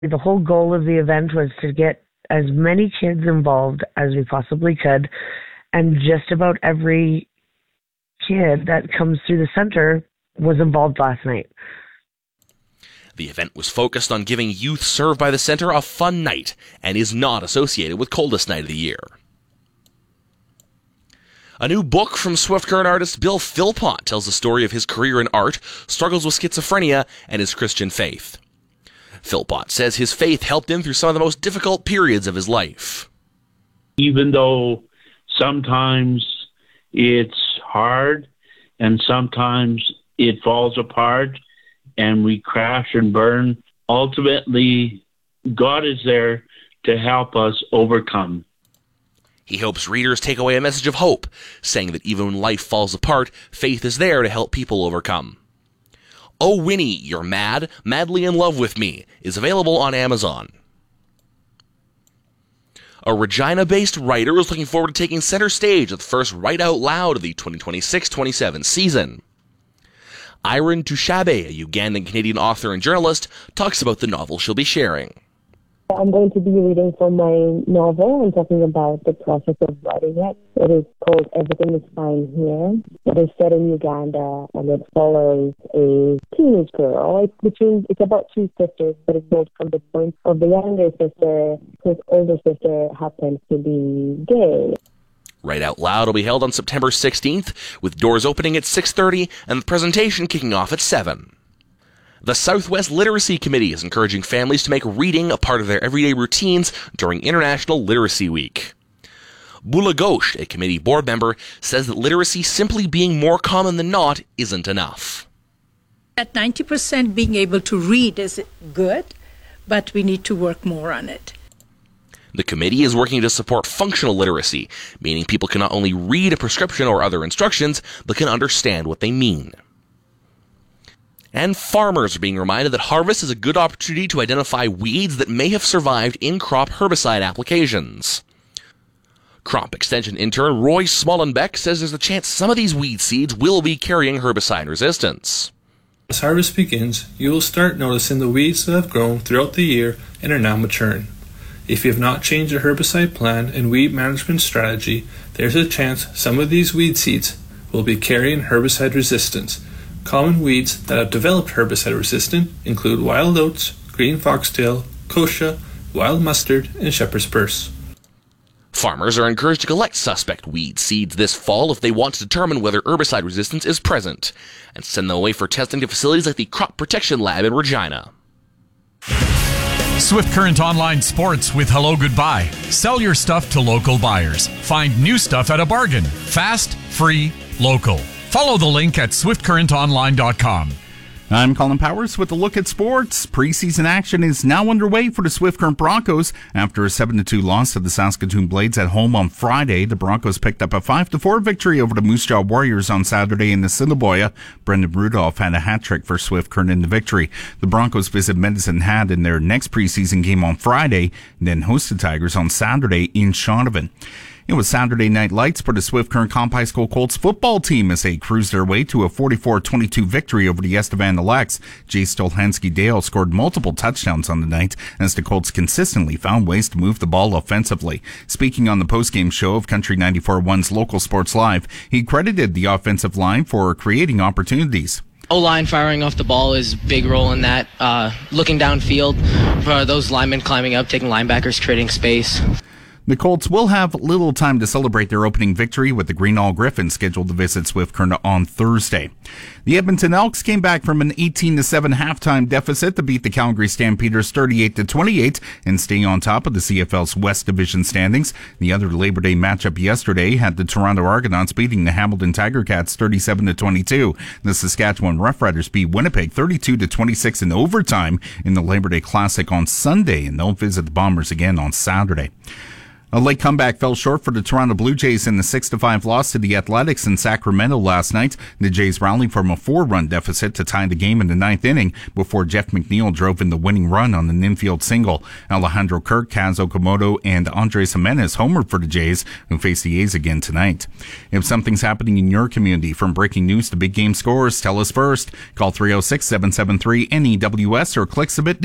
The whole goal of the event was to get as many kids involved as we possibly could, and just about every kid that comes through the center was involved last night. The event was focused on giving youth served by the center a fun night and is not associated with coldest night of the year. A new book from Swift Current artist Bill Philpott tells the story of his career in art, struggles with schizophrenia, and his Christian faith. Philpott says his faith helped him through some of the most difficult periods of his life. Even though sometimes it's hard and sometimes it falls apart and we crash and burn, ultimately God is there to help us overcome. He hopes readers take away a message of hope, saying that even when life falls apart, faith is there to help people overcome. Oh Winnie, You're Mad, Madly in Love with Me is available on Amazon. A Regina-based writer is looking forward to taking center stage at the first Write Out Loud of the 2026-27 season. Irene Tushabe, a Ugandan-Canadian author and journalist, talks about the novel she'll be sharing. I'm going to be reading from my novel and talking about the process of writing it. It is called Everything is Fine Here. It is set in Uganda, and it follows a teenage girl. It's about two sisters, but it's told from the point of the younger sister, whose older sister happens to be gay. Write Out Loud will be held on September 16th, with doors opening at 6:30 and the presentation kicking off at 7. The Southwest Literacy Committee is encouraging families to make reading a part of their everyday routines during International Literacy Week. Bula Ghosh, a committee board member, says that literacy simply being more common than not isn't enough. At 90% being able to read is good, but we need to work more on it. The committee is working to support functional literacy, meaning people can not only read a prescription or other instructions, but can understand what they mean. And farmers are being reminded that harvest is a good opportunity to identify weeds that may have survived in-crop herbicide applications. Crop Extension intern Roy Smollenbeck says there's a chance some of these weed seeds will be carrying herbicide resistance. As harvest begins, you will start noticing the weeds that have grown throughout the year and are now maturing. If you have not changed your herbicide plan and weed management strategy, there's a chance some of these weed seeds will be carrying herbicide resistance. Common weeds that have developed herbicide resistance include wild oats, green foxtail, kochia, wild mustard, and shepherd's purse. Farmers are encouraged to collect suspect weed seeds this fall if they want to determine whether herbicide resistance is present, and send them away for testing to facilities like the Crop Protection Lab in Regina. Swift Current Online Sports with Hello Goodbye. Sell your stuff to local buyers. Find new stuff at a bargain. Fast, free, local. Follow the link at swiftcurrentonline.com. I'm Colin Powers with a look at sports. Preseason action is now underway for the Swift Current Broncos. After a 7-2 loss to the Saskatoon Blades at home on Friday, the Broncos picked up a 5-4 victory over the Moose Jaw Warriors on Saturday in Assiniboia. Brendan Rudolph had a hat trick for Swift Current in the victory. The Broncos visit Medicine Hat in their next preseason game on Friday, and then host the Tigers on Saturday in Shaunavon. It was Saturday Night Lights for the Swift Current Comp High School Colts football team as they cruised their way to a 44-22 victory over the Estevan Elects. Jay Stolhansky-Dale scored multiple touchdowns on the night as the Colts consistently found ways to move the ball offensively. Speaking on the postgame show of Country 94.1's Local Sports Live, he credited the offensive line for creating opportunities. O-line firing off the ball is a big role in that. Looking downfield for those linemen climbing up, taking linebackers, creating space. The Colts will have little time to celebrate their opening victory with the Greenall Griffins scheduled to visit Swift Current on Thursday. The Edmonton Elks came back from an 18-7 halftime deficit to beat the Calgary Stampeders 38-28 and stay on top of the CFL's West Division standings. The other Labor Day matchup yesterday had the Toronto Argonauts beating the Hamilton Tiger Cats 37-22. The Saskatchewan Roughriders beat Winnipeg 32-26 in overtime in the Labor Day Classic on Sunday, and they'll visit the Bombers again on Saturday. A late comeback fell short for the Toronto Blue Jays in the 6-5 loss to the Athletics in Sacramento last night. The Jays rallied from a 4-run deficit to tie the game in the ninth inning before Jeff McNeil drove in the winning run on an infield single. Alejandro Kirk, Kaz Okamoto, and Andres Jimenez homered for the Jays, who face the A's again tonight. If something's happening in your community, from breaking news to big game scores, tell us first. Call 306-773-NEWS or click submit